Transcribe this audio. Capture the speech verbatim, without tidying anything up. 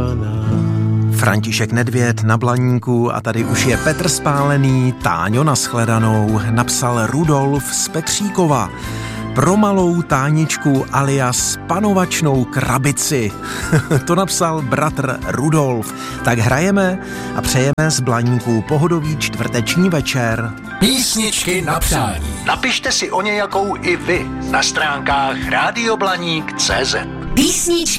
narvaná. František Nedvěd na Blaníku a tady už je Petr Spálený. Táňo, nashledanou, napsal Rudolf z Petříkova. Pro malou Táničku alias panovačnou krabici. To napsal bratr Rudolf. Tak hrajeme a přejeme z Blaníku pohodový čtvrteční večer. Písničky na přání. Napište si o nějakou i vy na stránkách rádio blaník tečka cé zet. Písničky